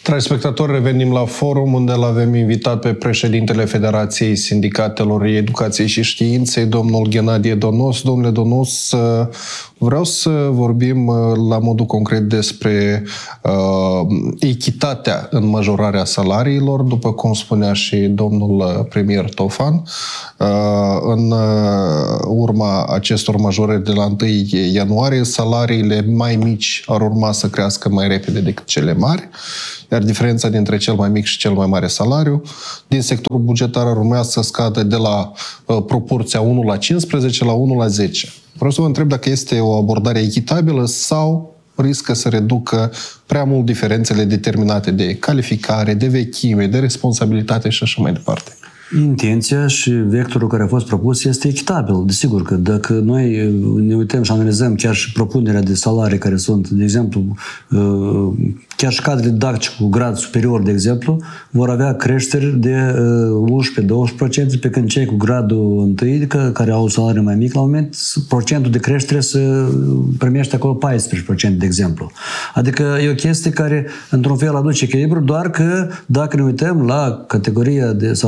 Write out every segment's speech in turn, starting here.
Dragi spectatori, revenim la forum unde l-avem invitat pe președintele Federației Sindicatelor Educației și Științei, domnul Ghenadie Donos. Domnule Donos, vreau să vorbim la modul concret despre echitatea în majorarea salariilor, după cum spunea și domnul premier Tofan. În urma acestor majorări de la 1 ianuarie, salariile mai mici ar urma să crească mai repede decât cele mari, iar diferența dintre cel mai mic și cel mai mare salariu din sectorul bugetar ar urma să scadă de la proporția 1:15 la 1:10. Vreau să vă întreb dacă este o abordare echitabilă sau riscă să reducă prea mult diferențele determinate de calificare, de vechime, de responsabilitate și așa mai departe. Intenția și vectorul care a fost propus este echitabil. Desigur că dacă noi ne uităm și analizăm chiar și propunerea de salarii care sunt, de exemplu, chiar și cadrele didactice cu grad superior, de exemplu, vor avea creșteri de 11-12%, pe când cei cu gradul întâi, care au salariu mai mic la moment, procentul de creștere se primește acolo 14%, de exemplu. Adică e o chestie care, într-un fel, aduce echilibru, doar că dacă ne uităm la categoria sau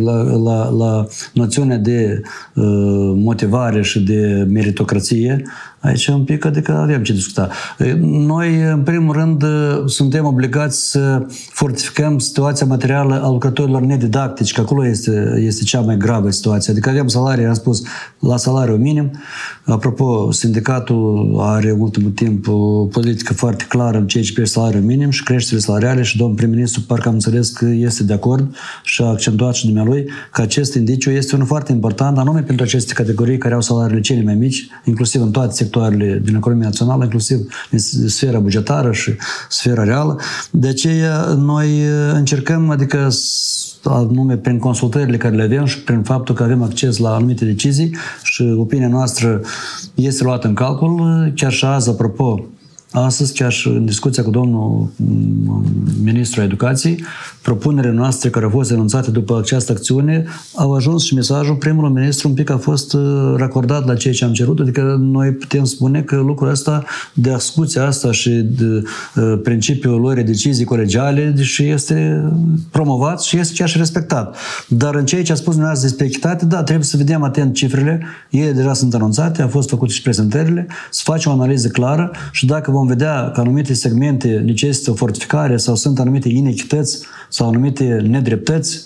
la noțiunea de motivare și de meritocrație, aici un pic, adică avem ce discuta. Noi, în primul rând, suntem obligați să fortificăm situația materială a lucrătorilor nedidactici, că acolo este cea mai gravă situație. Adică avem salarii, am spus, la salariu minim. Apropo, sindicatul are în ultimul timp o politică foarte clară în ceea ce privește salariul minim și creșterile salariale și domnul prim-ministru parcă am înțeles că este de acord și a accentuat și dumnealui că acest indiciu este unul foarte important, anume pentru aceste categorii care au salariile cele mai mici, inclusiv în toate sectoarele din economia națională, inclusiv în sfera bugetară și sfera reală. De aceea noi încercăm, adică anume prin consultările care le avem și prin faptul că avem acces la anumite decizii și opinia noastră este luată în calcul. Chiar și azi, apropo, astăzi, chiar și în discuția cu domnul ministru educației, propunerile noastre care au fost enunțate după această acțiune au ajuns și mesajul primului ministru un pic a fost racordat la ceea ce am cerut, adică noi putem spune că lucrul ăsta, de discuția asta și de principiul lor decizii colegiale, deși este promovat și este chiar și respectat. Dar în ceea ce a spus dumneavoastră despre echitate, da, trebuie să vedem atent cifrele, ele deja sunt anunțate, au fost făcute și prezentările, să facem o analiză clară și dacă vom vedea că anumite segmente necesită o fortificare sau sunt anumite inechități sau anumite nedreptăți,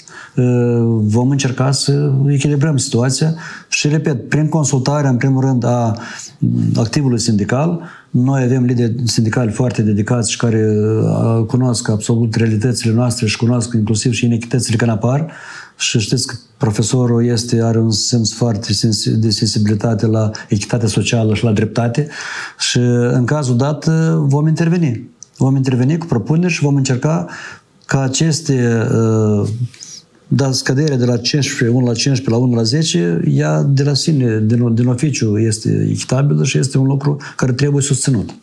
vom încerca să echilibrăm situația și, repet, prin consultarea, în primul rând, a activului sindical. Noi avem lideri sindicali foarte dedicați și care cunosc absolut realitățile noastre și cunosc inclusiv și inechitățile care apar. Și știți că profesorul are un sens foarte de sensibilitate la echitatea socială și la dreptate și în cazul dat vom interveni. Vom interveni cu propuneri și vom încerca ca aceste scăderea de la 1:15 la 1:10, ea de la sine, din oficiu, este echitabilă și este un lucru care trebuie susținut.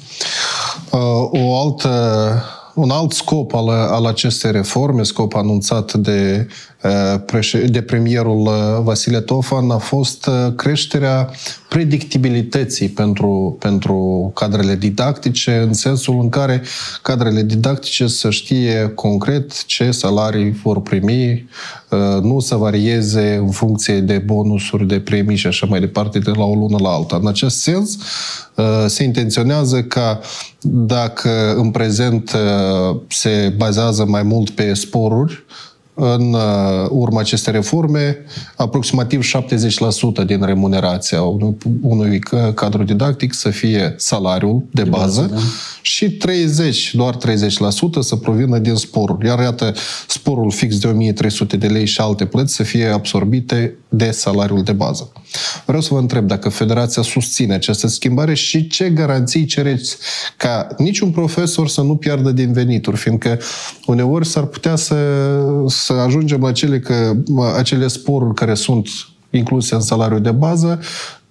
Un alt scop al acestei reforme, scop anunțat de premierul Vasile Tofan, a fost creșterea predictibilității pentru cadrele didactice, în sensul în care cadrele didactice să știe concret ce salarii vor primi, nu să varieze în funcție de bonusuri, de premii și așa mai departe, de la o lună la alta. În acest sens, se intenționează ca dacă în prezent se bazează mai mult pe sporuri, în urma acestei reforme, aproximativ 70% din remunerația unui cadru didactic să fie salariul de bază da. Și doar 30% să provină din sporuri. Iar iată, sporul fix de 1.300 de lei și alte plăți să fie absorbite de salariul de bază. Vreau să vă întreb dacă Federația susține această schimbare și ce garanții cereți ca niciun profesor să nu piardă din venituri, fiindcă uneori s-ar putea să ajungem la acele sporuri care sunt incluse în salariul de bază,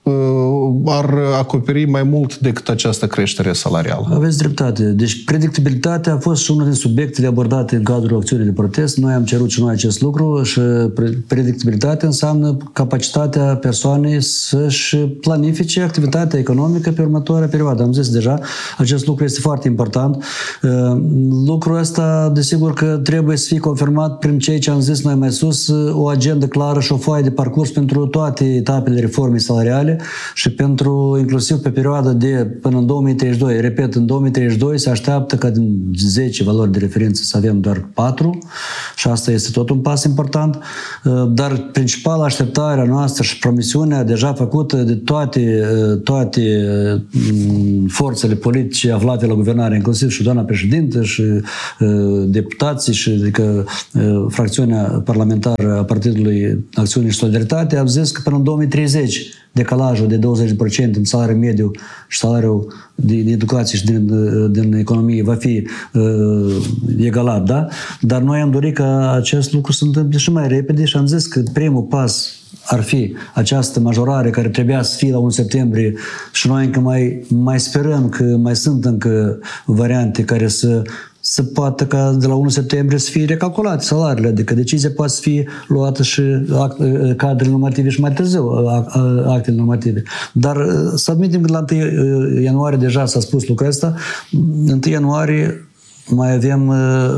ar acoperi mai mult decât această creștere salarială. Aveți dreptate. Deci predictibilitatea a fost și unul din subiectele abordate în cadrul acțiunii de protest. Noi am cerut și noi acest lucru și predictibilitatea înseamnă capacitatea persoanei să-și planifice activitatea economică pe următoarea perioadă. Am zis deja, acest lucru este foarte important. Lucrul ăsta, desigur că trebuie să fie confirmat prin ceea ce am zis noi mai sus, o agendă clară și o foaie de parcurs pentru toate etapele reformei salariale și pentru, inclusiv pe perioada de până în 2032. Repet, în 2032 se așteaptă ca din 10 valori de referință să avem doar 4 și asta este tot un pas important, dar principala așteptarea noastră și promisiunea deja făcută de toate forțele politice aflate la guvernare, inclusiv și doamna președintă și deputații și adică fracțiunea parlamentară a Partidului Acțiune și Solidaritate, am zis că până în 2030 decalajul de 20% în salariul mediu și salariul din educație și din economie va fi egalat, da? Dar noi am dorit ca acest lucru să întâmple și mai repede și am zis că primul pas ar fi această majorare care trebuia să fie la 1 septembrie și noi încă mai sperăm că mai sunt încă variante care să poată ca de la 1 septembrie să fie recalculate salariile, adică decizia poate să fie luată și cadrele normative și mai târziu actele normative. Dar să admitem că la 1 ianuarie deja s-a spus lucrul ăsta, 1 ianuarie mai avem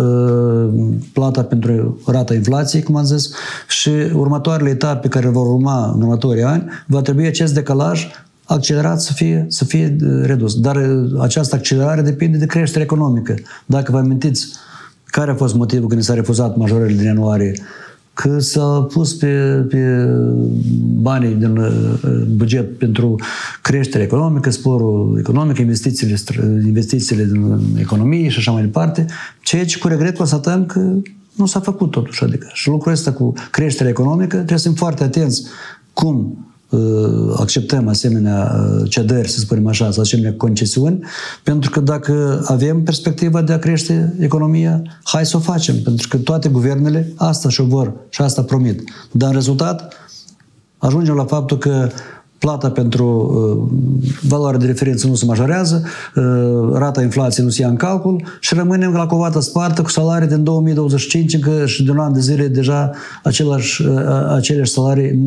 plata pentru rata inflației, cum am zis, și următoarele etape care vor urma în următorii ani, va trebui acest decalaj accelerat să fie redus. Dar această accelerare depinde de creșterea economică. Dacă vă amintiți care a fost motivul când s-a refuzat majorările din ianuarie, că s-a pus pe banii din buget pentru creșterea economică, sporul economic, investițiile din economie și așa mai departe, ceea ce cu regret constatăm că nu s-a făcut totuși. Adică. Și lucrul ăsta cu creșterea economică trebuie să fim foarte atenți cum acceptăm asemenea cedări, să spunem așa, sau asemenea concesiuni, pentru că dacă avem perspectiva de a crește economia, hai să o facem, pentru că toate guvernele asta și-o vor și asta promit. Dar în rezultat ajungem la faptul că plata pentru valoarea de referință nu se majorează, rata inflației nu se ia în calcul și rămânem la covată spartă cu salarii din 2025 încă și de un an de zile deja aceleași salarii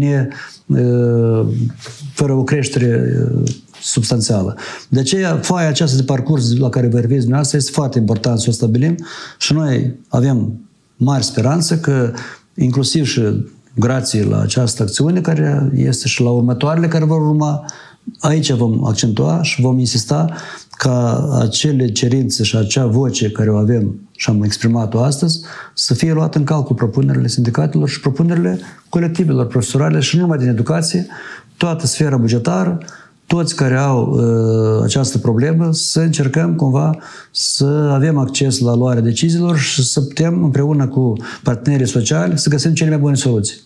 fără o creștere substanțială. De aceea, foaia aceasta de parcurs la care vă referiți dumneavoastră este foarte important să o stabilim și noi avem mari speranță că inclusiv și grație la această acțiune care este și la următoarele care vor urma, aici vom accentua și vom insista ca acele cerințe și acea voce care o avem și am exprimat-o astăzi să fie luată în calcul propunerile sindicatelor și propunerile colectivelor profesorale și nu numai din educație, toată sfera bugetară, toți care au această problemă, să încercăm cumva să avem acces la luarea deciziilor și să putem împreună cu partenerii sociali să găsim cele mai bune soluții.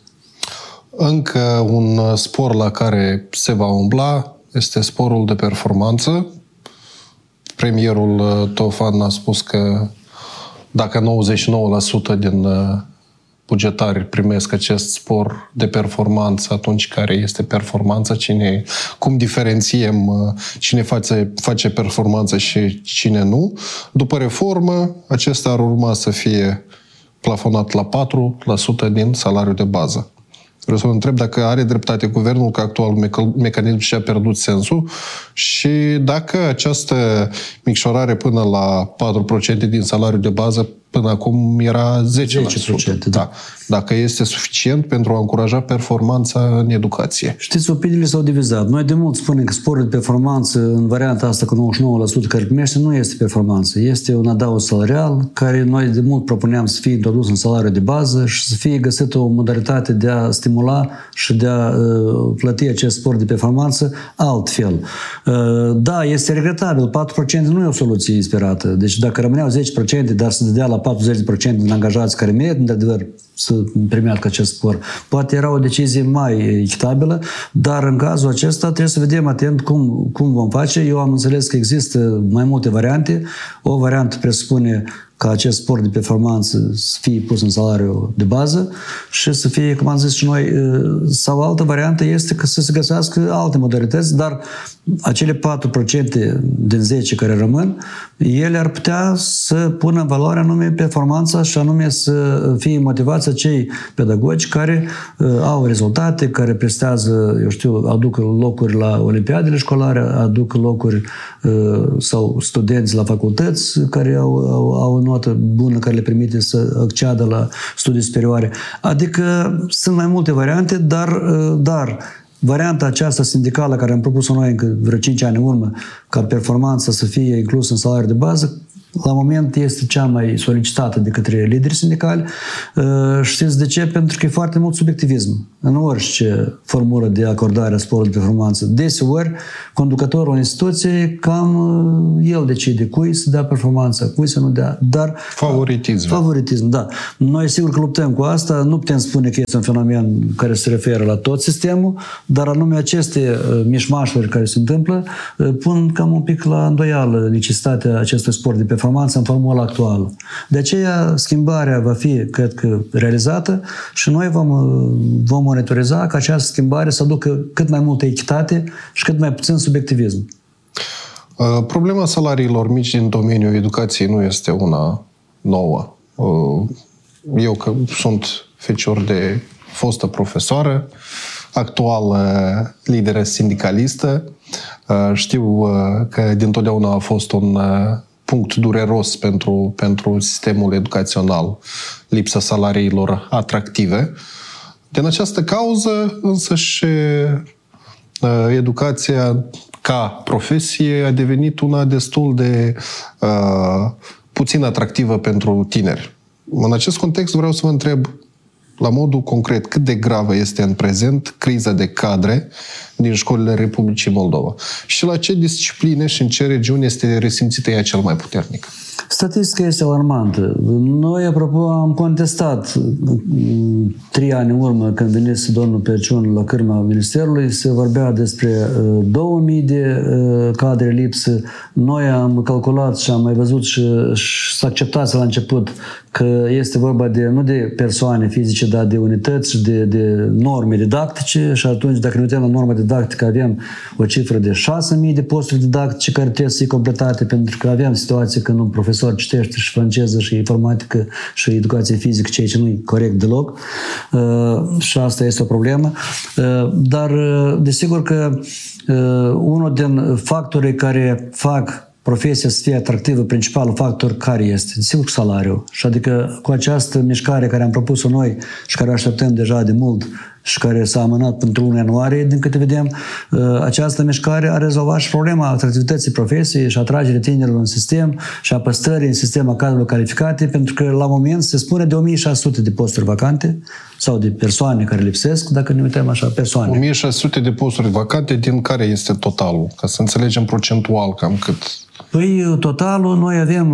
Încă un spor la care se va umbla este sporul de performanță. Premierul Tofan a spus că dacă 99% din bugetari primesc acest spor de performanță, atunci care este performanța, cum diferențiem cine face performanță și cine nu. După reformă, acesta ar urma să fie plafonat la 4% din salariul de bază. Vreau să vă întreb dacă are dreptate guvernul că actualul mecanism și-a pierdut sensul și dacă această micșorare până la 4% din salariul de bază până acum era 10%. Da. Dacă este suficient pentru a încuraja performanța în educație. Știți, opiniile s-au divizat. Noi de mult spunem că sporul de performanță în varianta asta cu 99% care primește nu este performanță. Este un adaos salarial care noi de mult propuneam să fie introdus în salariul de bază și să fie găsită o modalitate de a stimula și de a plăti acest spor de performanță altfel. Da, este regretabil. 4% nu e o soluție sperată. Deci dacă rămâneau 10%, dar să dădea la 40% din angajați care merită, într-adevăr, să primească acest spor. Poate era o decizie mai echitabilă, dar în cazul acesta trebuie să vedem atent cum vom face. Eu am înțeles că există mai multe variante. O variantă presupune ca acest sport de performanță să fie pus în salariul de bază și să fie, cum am zis și noi, sau altă variantă este că să se găsească alte modalități, dar acele 4% din 10 care rămân, ele ar putea să pună în valoare anume performanța și anume să fie motivația cei pedagogi care au rezultate, care prestează, eu știu, aduc locuri la olimpiadele școlare, aduc locuri sau studenți la facultăți care au o notă bună care le permite să acceadă la studii superioare. Adică sunt mai multe variante, dar varianta aceasta sindicală care am propus-o noi încă vreo 5 ani în urmă, ca performanța să fie inclusă în salariul de bază, la moment este cea mai solicitată de către lideri sindicali. Știți de ce? Pentru că e foarte mult subiectivism în orice formulă de acordare a sportului de performanță. Deseori, conducătorul unei instituții, cam el decide cui să dea performanța, cui să nu dea. Dar favoritism, da. Noi sigur că luptăm cu asta, nu putem spune că este un fenomen care se referă la tot sistemul, dar anume aceste mișmașuri care se întâmplă pun cam un pic la îndoială necesitatea acestui sport de performanță în formula actuală. De aceea, schimbarea va fi, cred că, realizată și noi vom monitoriza ca această schimbare să aducă cât mai multă echitate și cât mai puțin subiectivism. Problema salariilor mici din domeniul educației nu este una nouă. Eu că sunt fecior de fostă profesoară, actuală lideră sindicalistă, știu că dintotdeauna a fost un punct dureros pentru sistemul educațional, lipsa salariilor atractive. Din această cauză, însă, și educația ca profesie a devenit una destul de puțin atractivă pentru tineri. În acest context vreau să vă întreb, la modul concret, cât de gravă este în prezent criza de cadre din școlile Republicii Moldova și la ce discipline și în ce regiuni este resimțită ea cel mai puternic? Statistica este alarmantă. Noi, apropo, am contestat 3 ani în urmă, când venise domnul Perciun la cârma Ministerului, se vorbea despre 2000 de cadre lipsă. Noi am calculat și am mai văzut și s-a acceptat la început că este vorba nu de persoane fizice, dar de unități și de norme didactice și atunci, dacă ne uităm la norma didactică, avem o cifră de 6.000 de posturi didactice care trebuie să fie completate, pentru că avem situații când un profesor citește și franceză și informatică și educație fizică, ceea ce nu e corect deloc. Și asta este o problemă. Dar, desigur că unul din factorii care fac profesia să fie atractivă, principalul factor care este? Sigur că salariul. Și adică cu această mișcare care am propus-o noi și care o așteptăm deja de mult și care s-a amânat pentru 1 ianuarie, din câte vedem, această mișcare a rezolvat și problema atractivității profesiei și atragerii tinerilor în sistem și a păstrării în sistem a cadrelor calificate, pentru că la moment se spune de 1600 de posturi vacante sau de persoane care lipsesc, dacă ne uităm așa, persoane. 1600 de posturi vacante, din care este totalul? Ca să înțelegem procentual cam cât. Păi, totalul, noi avem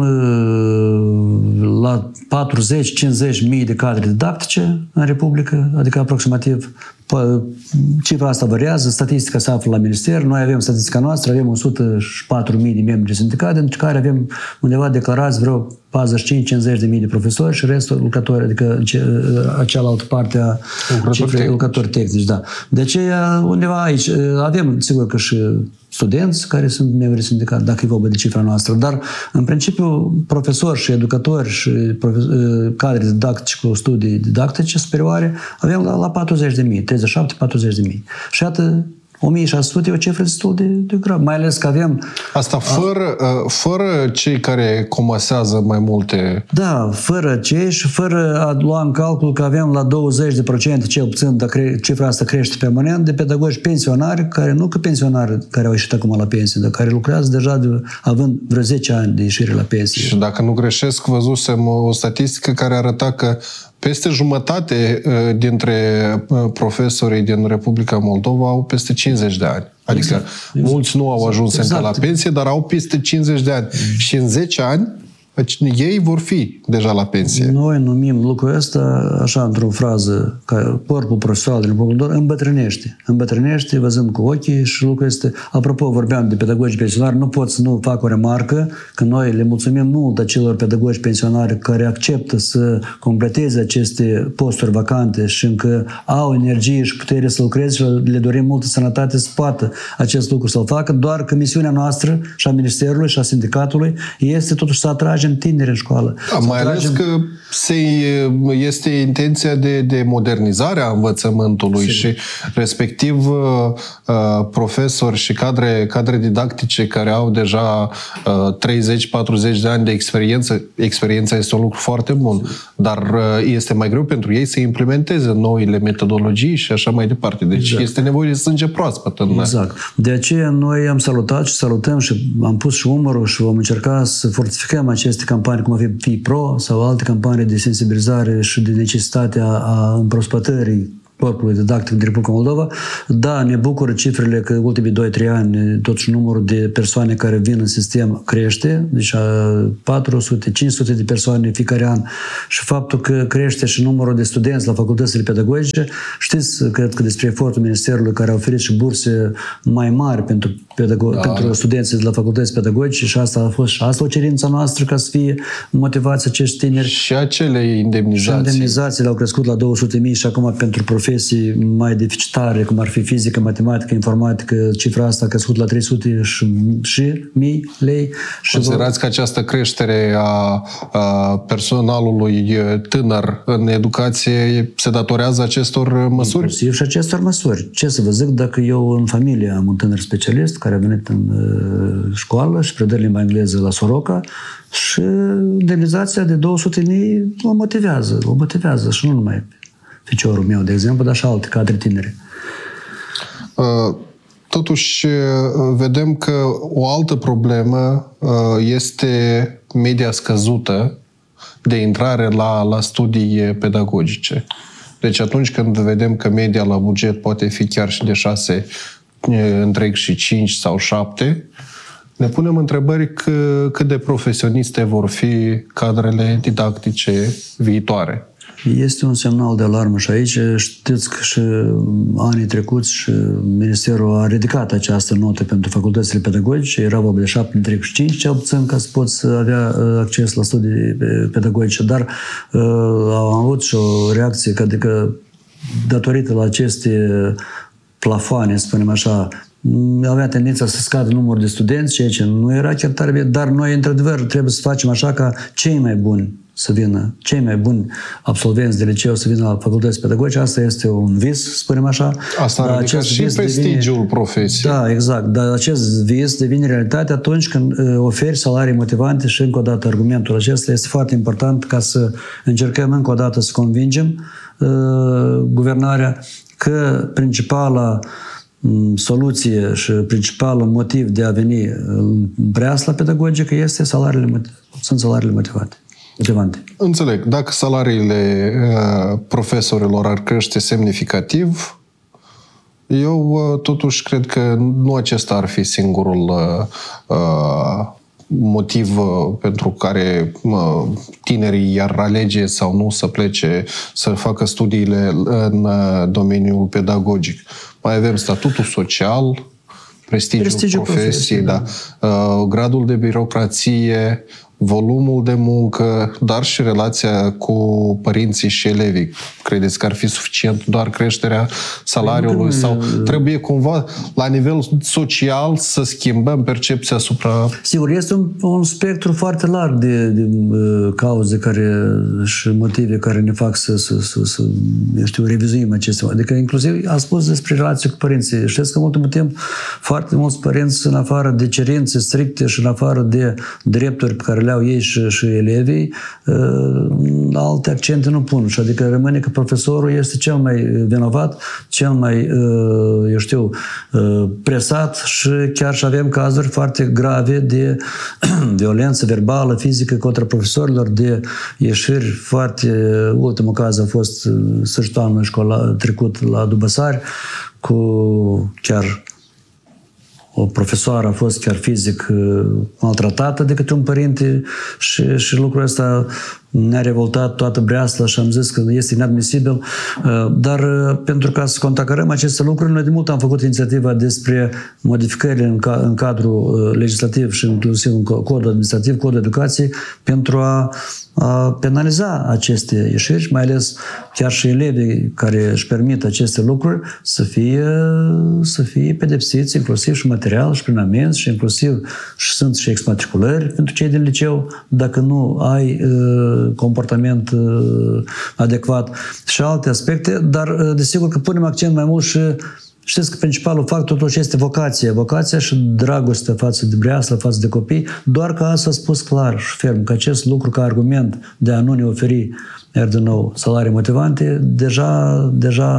la 40-50 mii de cadre didactice în Republică, adică aproximativ. Cifra asta variază, statistica se află la minister, noi avem statistica noastră, avem 104.000 de membri sindicate, dintre care avem undeva declarați vreo 45-50 de mii de profesori și restul lucrători, adică cealaltă parte a cifrei lucrători tehnici, da. De aceea, undeva aici, avem, sigur că și studenți care sunt membri sindicati, dacă e vorba de cifra noastră, dar, în principiu, profesori și educatori și cadre didactici cu studii didactice superioare, avem la 40 de mii, 37-40 de mii. Și iată, 1600 e o cifră destul de gravă, mai ales că avem... Asta fără cei care comasează mai multe... Da, fără cei și fără a lua în calcul că avem la 20% cel puțin, dacă cifra asta crește permanent, de pedagogi pensionari, care nu că pensionari care au ieșit acum la pensie, dar care lucrează deja având vreo 10 ani de ieșire la pensie. Și dacă nu greșesc, văzusem o statistică care arăta că peste jumătate dintre profesorii din Republica Moldova au peste 50 de ani. Adică mulți nu au ajuns încă la pensie, dar au peste 50 de ani. Și în 10 ani ei vor fi deja la pensie. Noi numim lucrul ăsta, așa, într-o frază, că corpul profesional din Bogdor îmbătrânește. Îmbătrânește, văzând cu ochii și lucrul este... Apropo, vorbeam de pedagogi pensionari, nu pot să nu fac o remarcă că noi le mulțumim mult acelor pedagogi pensionari care acceptă să completeze aceste posturi vacante și încă au energie și putere să lucreze și le dorim multă sănătate să poată acest lucru să-l facă, doar că misiunea noastră și a Ministerului și a Sindicatului este totuși să atragem tineri în școală. Mai ales că este intenția de modernizare a învățământului și respectiv profesori și cadre didactice care au deja 30-40 de ani de experiență. Experiența este un lucru foarte bun, dar este mai greu pentru ei să implementeze noile metodologii și așa mai departe. Deci este nevoie de sânge proaspăt. Exact. De aceea noi am salutat și salutăm și am pus și umărul și vom încerca să fortificăm aceste campanii, cum ar fi Pro sau alte campanii de sensibilizare și de necesitatea a împrospătării corpului didactic din Republica Moldova. Da, ne bucură cifrele că ultimii 2-3 ani totuși numărul de persoane care vin în sistem crește, deci 400-500 de persoane fiecare an și faptul că crește și numărul de studenți la facultățile pedagogice. Știți, cred că despre efortul Ministerului care a oferit și burse mai mari pentru studenții de la facultăți pedagogice și asta a fost și asta o cerință noastră ca să fie motivați acești tineri. Și acele indemnizații. Și indemnizațiile au crescut la 200.000 și acum pentru profesii mai deficitare, cum ar fi fizică, matematică, informatică, cifra asta a crescut la 300 și mii lei. Considerați că această creștere a personalului tânăr în educație se datorează acestor măsuri? Inclusiv și acestor măsuri. Ce să vă zic, dacă eu în familie am un tânăr specialist care a venit în școală și predă limba engleză la Soroca și indemnizația de 200.000 o motivează și nu numai ficiorul meu, de exemplu, dar și alte cadre tinere. Totuși, vedem că o altă problemă este media scăzută de intrare la studii pedagogice. Deci atunci când vedem că media la buget poate fi chiar și de 6 întreg și 5 sau 7, ne punem întrebări cât de profesioniste vor fi cadrele didactice viitoare. Este un semnal de alarmă și aici știți că și anii trecuți și Ministerul a ridicat această notă pentru facultățile pedagogice, era vorba de 7,5 cel puțin ca să poți avea acces la studii pedagogice, dar au avut și o reacție, adică datorită la aceste plafoane, să spunem așa, avea tendința să scadă numărul de studenți, ceea ce nu era chiar tare bine, dar noi, într-adevăr, trebuie să facem așa ca cei mai buni să vină, cei mai buni absolvenți de liceu să vină la facultăți pedagogice. Asta este un vis, spunem așa. Asta ridică și prestigiul profesiei. Da, exact. Dar acest vis devine realitate atunci când oferi salarii motivante și, încă o dată, argumentul acesta este foarte important ca să încercăm încă o dată să convingem guvernarea că principala soluție și principalul motiv de a veni în breasla pedagogică este sunt salariile motivante. Înțeleg. Dacă salariile profesorilor ar crește semnificativ, eu totuși cred că nu acesta ar fi singurul motiv pentru care tinerii i-ar alege sau nu să plece să facă studiile în domeniul pedagogic. Mai avem statutul social, prestigiul profesiei, da. Gradul de birocrație, volumul de muncă, dar și relația cu părinții și elevii. Credeți că ar fi suficient doar creșterea salariului sau trebuie cumva la nivel social să schimbăm percepția asupra... Sigur, este un spectru foarte larg de cauze și motive care ne fac să revizuim acestea. Adică inclusiv a spus despre relații cu părinții. Știți că în ultimul timp foarte mulți părinți, în afară de cerințe stricte și în afară de drepturi pe care le au ei și elevii, alte accente nu pun. Și adică rămâne că profesorul este cel mai vinovat, cel mai, presat și chiar și avem cazuri foarte grave de violență verbală, fizică contra profesorilor, de ieșiri foarte... Ultimul caz a fost sfârșitul anului trecut la Dubăsari, cu chiar o profesoară a fost chiar fizic maltratată de către un părinte și lucrul ăsta ne-a revoltat toată Breasla și am zis că este inadmisibil. Dar pentru ca să contracarăm aceste lucruri, noi de mult am făcut inițiativa despre modificările în cadrul legislativ și inclusiv în codul administrativ, codul educației, pentru a penaliza aceste ieșiri, mai ales chiar și elevii care își permit aceste lucruri să fie pedepsiți, inclusiv și material, și prin amenzi, și inclusiv sunt și exmatriculări pentru cei din liceu, dacă nu ai comportament adecvat și alte aspecte, dar desigur că punem accent mai mult și știți că principalul factor totuși este vocația și dragostea față de Breasla, față de copii, doar că asta a spus clar și ferm, că acest lucru ca argument de a nu ne oferi iar din nou salarii motivante, deja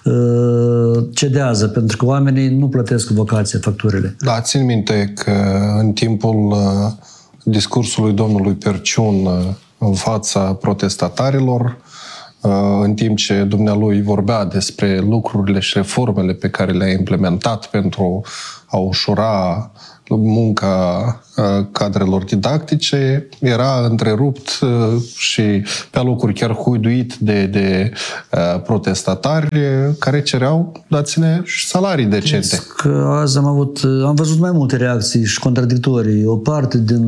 cedează, pentru că oamenii nu plătesc cu vocație facturile. Da, țin minte că în timpul discursului domnului Perciun în fața protestatarilor, în timp ce dumnealui vorbea despre lucrurile și reformele pe care le-a implementat pentru a ușura munca cadrelor didactice, era întrerupt și pe locuri chiar huiduit de protestatari care cereau, dați-ne salarii decente. Că azi am văzut mai multe reacții și contradictorii. O parte din,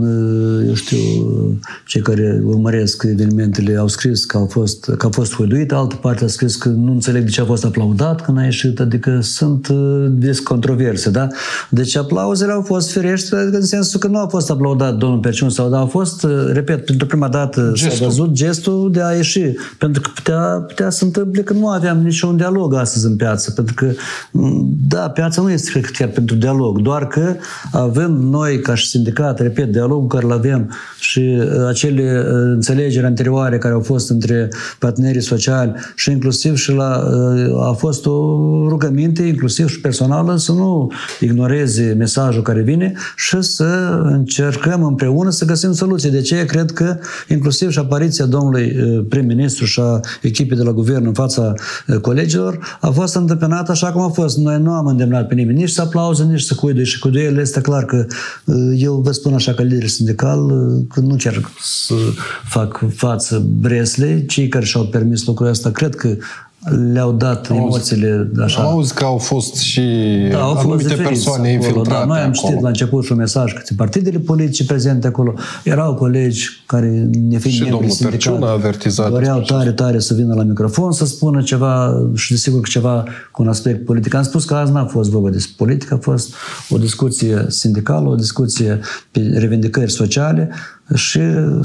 cei care urmăresc evenimentele au scris că a fost huiduit, altă parte a scris că nu înțeleg de ce a fost aplaudat când a ieșit, adică sunt controverse, da? Deci aplauzele au fost firești, în sensul că nu a fost aplaudat domnul Perciun sau a fost, repet, pentru prima dată s-a văzut gestul de a ieși, pentru că putea să întâmple că nu aveam niciun dialog astăzi în piață, pentru că, da, piața nu este chiar pentru dialog, doar că avem noi, ca și sindicat, repet, dialogul care îl avem și acele înțelegeri anterioare care au fost între partenerii sociali și inclusiv și a fost o rugăminte, inclusiv și personală, să nu ignoreze mesajul care vine și să încercăm împreună să găsim soluții. De ce cred că inclusiv și apariția domnului prim-ministru și a echipei de la guvern în fața colegilor a fost întâmpinată așa cum a fost. Noi nu am îndemnat pe nimeni nici să aplauze, nici să cuide și cuiduiele. Este clar că eu vă spun așa ca lider sindical că nu chiar să fac față Breslei. Cei care și-au permis lucrul ăsta cred că le-au dat emoțiile așa. Am auzit că au fost și anumite persoane infiltrate. Da, noi am citit la început și un mesaj că partidele politice prezente acolo erau colegi care, nefiind membri sindicali, doreau tare să vină la microfon să spună ceva și desigur că ceva cu un aspect politic. Am spus că azi n-a fost vorba despre politică, a fost o discuție sindicală, o discuție pe revendicări sociale și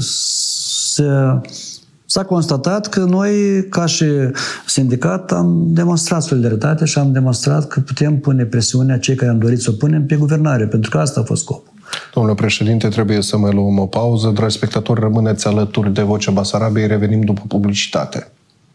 s-a constatat că noi, ca și sindicat, am demonstrat solidaritate și am demonstrat că putem pune presiunea cei care am dorit să o punem pe guvernare, pentru că asta a fost scopul. Domnule președinte, trebuie să mai luăm o pauză. Dragi spectatori, rămâneți alături de Vocea Basarabiei, revenim după publicitate.